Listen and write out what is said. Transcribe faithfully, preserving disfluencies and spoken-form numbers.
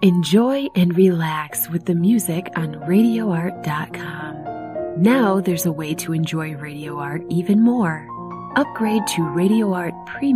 Enjoy and relax with the music on radio art dot com. Now there's a way to enjoy Radio Art even more. Upgrade to Radio Art Premium